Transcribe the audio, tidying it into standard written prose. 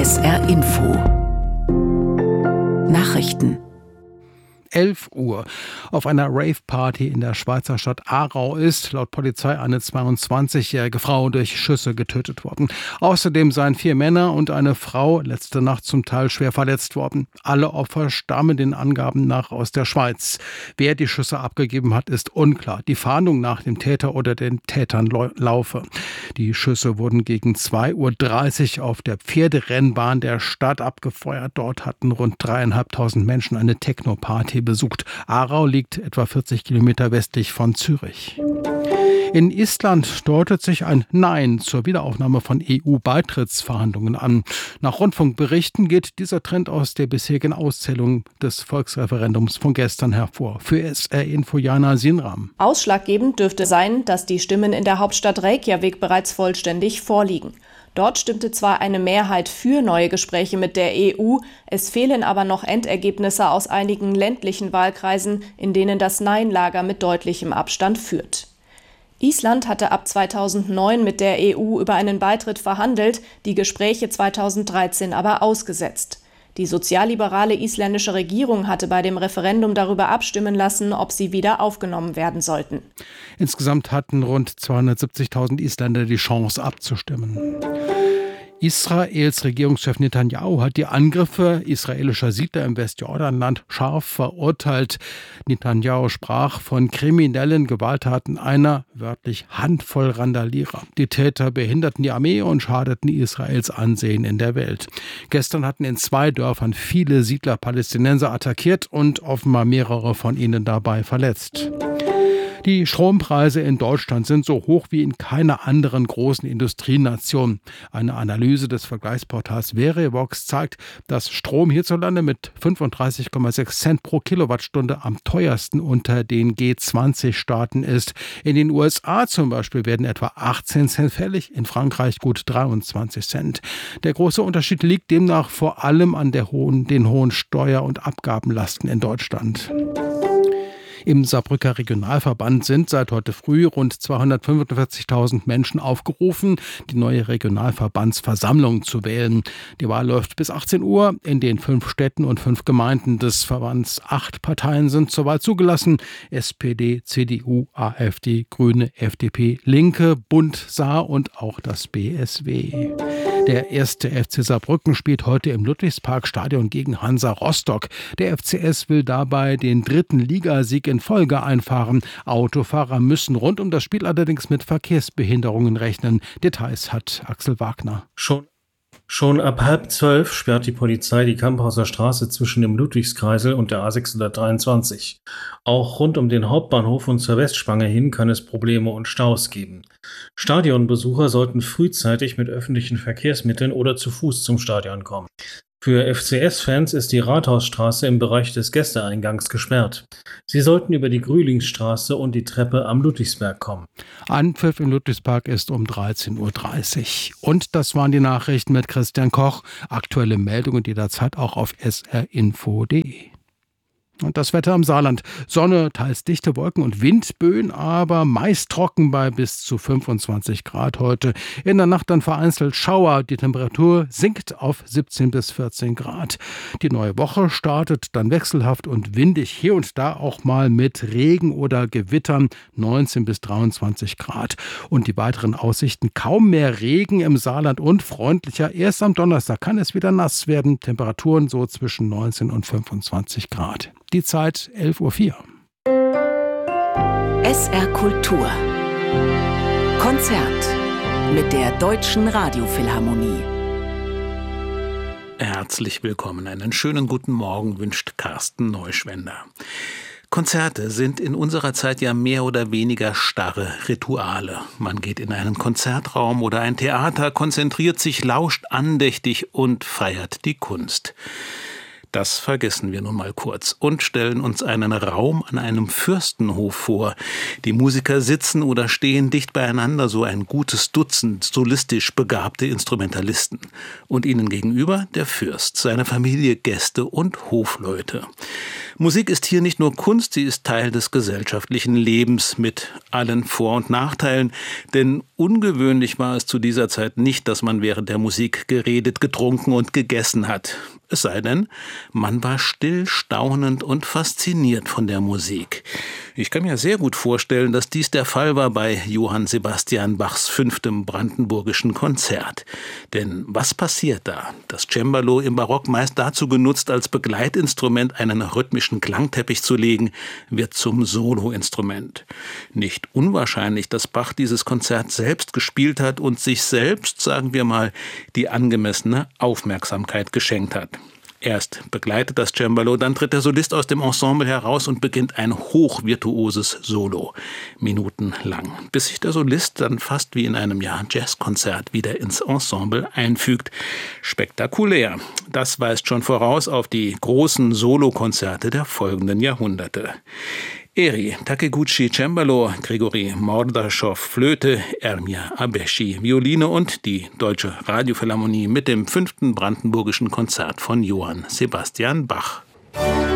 SR Info Nachrichten 11 Uhr. Auf einer Rave-Party in der Schweizer Stadt Aarau ist laut Polizei eine 22-jährige Frau durch Schüsse getötet worden. Außerdem seien 4 Männer und eine Frau letzte Nacht zum Teil schwer verletzt worden. Alle Opfer stammen den Angaben nach aus der Schweiz. Wer die Schüsse abgegeben hat, ist unklar. Die Fahndung nach dem Täter oder den Tätern laufe. Die Schüsse wurden gegen 2:30 Uhr auf der Pferderennbahn der Stadt abgefeuert. Dort hatten rund 3.500 Menschen eine Techno-Party besucht. Aarau liegt etwa 40 Kilometer westlich von Zürich. In Island deutet sich ein Nein zur Wiederaufnahme von EU-Beitrittsverhandlungen an. Nach Rundfunkberichten geht dieser Trend aus der bisherigen Auszählung des Volksreferendums von gestern hervor. Für SR Info Jana Sinram. Ausschlaggebend dürfte sein, dass die Stimmen in der Hauptstadt Reykjavik bereits vollständig vorliegen. Dort stimmte zwar eine Mehrheit für neue Gespräche mit der EU, es fehlen aber noch Endergebnisse aus einigen ländlichen Wahlkreisen, in denen das Nein-Lager mit deutlichem Abstand führt. Island hatte ab 2009 mit der EU über einen Beitritt verhandelt, die Gespräche 2013 aber ausgesetzt. Die sozialliberale isländische Regierung hatte bei dem Referendum darüber abstimmen lassen, ob sie wieder aufgenommen werden sollten. Insgesamt hatten rund 270.000 Isländer die Chance abzustimmen. Israels Regierungschef Netanyahu hat die Angriffe israelischer Siedler im Westjordanland scharf verurteilt. Netanyahu sprach von kriminellen Gewalttaten einer, wörtlich, Handvoll Randalierer. Die Täter behinderten die Armee und schadeten Israels Ansehen in der Welt. Gestern hatten in 2 Dörfern viele Siedler Palästinenser attackiert und offenbar mehrere von ihnen dabei verletzt. Die Strompreise in Deutschland sind so hoch wie in keiner anderen großen Industrienation. Eine Analyse des Vergleichsportals Verivox zeigt, dass Strom hierzulande mit 35,6 Cent pro Kilowattstunde am teuersten unter den G20-Staaten ist. In den USA zum Beispiel werden etwa 18 Cent fällig, in Frankreich gut 23 Cent. Der große Unterschied liegt demnach vor allem an den hohen Steuer- und Abgabenlasten in Deutschland. Im Saarbrücker Regionalverband sind seit heute früh rund 245.000 Menschen aufgerufen, die neue Regionalverbandsversammlung zu wählen. Die Wahl läuft bis 18 Uhr. In den 5 Städten und 5 Gemeinden des Verbands 8 Parteien sind zur Wahl zugelassen. SPD, CDU, AfD, Grüne, FDP, Linke, Bund, Saar und auch das BSW. Der 1. FC Saarbrücken spielt heute im Ludwigsparkstadion gegen Hansa Rostock. Der FCS will dabei den 3. Ligasieg in Folge einfahren. Autofahrer müssen rund um das Spiel allerdings mit Verkehrsbehinderungen rechnen. Details hat Axel Wagner. Schon ab 11:30 sperrt die Polizei die Kamphauser Straße zwischen dem Ludwigskreisel und der A623. Auch rund um den Hauptbahnhof und zur Westspange hin kann es Probleme und Staus geben. Stadionbesucher sollten frühzeitig mit öffentlichen Verkehrsmitteln oder zu Fuß zum Stadion kommen. Für FCS-Fans ist die Rathausstraße im Bereich des Gästeeingangs gesperrt. Sie sollten über die Grühlingstraße und die Treppe am Ludwigsberg kommen. Anpfiff in Ludwigspark ist um 13:30 Uhr. Und das waren die Nachrichten mit Christian Koch. Aktuelle Meldungen jederzeit auch auf srinfo.de. Und das Wetter im Saarland. Sonne, teils dichte Wolken und Windböen, aber meist trocken bei bis zu 25 Grad heute. In der Nacht dann vereinzelt Schauer. Die Temperatur sinkt auf 17 bis 14 Grad. Die neue Woche startet dann wechselhaft und windig. Hier und da auch mal mit Regen oder Gewittern. 19 bis 23 Grad. Und die weiteren Aussichten: kaum mehr Regen im Saarland und freundlicher. Erst am Donnerstag kann es wieder nass werden. Temperaturen so zwischen 19 und 25 Grad. Die Zeit 11:04 Uhr. SR Kultur Konzert mit der Deutschen Radiophilharmonie. Herzlich willkommen, einen schönen guten Morgen wünscht Carsten Neuschwender. Konzerte sind in unserer Zeit ja mehr oder weniger starre Rituale. Man geht in einen Konzertraum oder ein Theater, konzentriert sich, lauscht andächtig und feiert die Kunst. Das vergessen wir nun mal kurz und stellen uns einen Raum an einem Fürstenhof vor. Die Musiker sitzen oder stehen dicht beieinander, so ein gutes Dutzend solistisch begabte Instrumentalisten. Und ihnen gegenüber der Fürst, seine Familie, Gäste und Hofleute. Musik ist hier nicht nur Kunst, sie ist Teil des gesellschaftlichen Lebens mit allen Vor- und Nachteilen. Denn ungewöhnlich war es zu dieser Zeit nicht, dass man während der Musik geredet, getrunken und gegessen hat. Es sei denn, man war still, staunend und fasziniert von der Musik. Ich kann mir sehr gut vorstellen, dass dies der Fall war bei Johann Sebastian Bachs 5. Brandenburgischen Konzert. Denn was passiert da? Das Cembalo im Barock meist dazu genutzt, als Begleitinstrument einen rhythmischen Klangteppich zu legen, wird zum Soloinstrument. Nicht unwahrscheinlich, dass Bach dieses Konzert selbst gespielt hat und sich selbst, sagen wir mal, die angemessene Aufmerksamkeit geschenkt hat. Erst begleitet das Cembalo, dann tritt der Solist aus dem Ensemble heraus und beginnt ein hochvirtuoses Solo, minutenlang, bis sich der Solist dann fast wie in einem Jazzkonzert wieder ins Ensemble einfügt. Spektakulär. Das weist schon voraus auf die großen Solokonzerte der folgenden Jahrhunderte. Eri Takiguchi Cembalo, Grigori Mordaschow Flöte, Ermia Abeschi Violine und die Deutsche Radiophilharmonie mit dem 5. Brandenburgischen Konzert von Johann Sebastian Bach.